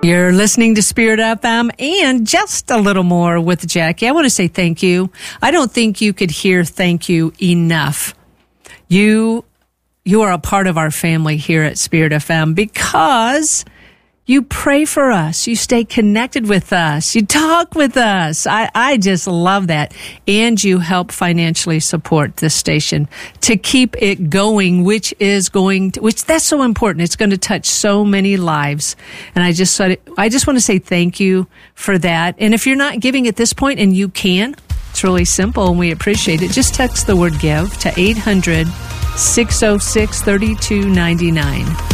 You're listening to Spirit FM and Just a Little More with Jackie. I want to say thank you. I don't think you could hear thank you enough. You are a part of our family here at Spirit FM because you pray for us. You stay connected with us. You talk with us. I just love that. And you help financially support this station to keep it going, which that's so important. It's going to touch so many lives. And I just want to say thank you for that. And if you're not giving at this point, and you can, it's really simple and we appreciate it. Just text the word give to 800-606-3299.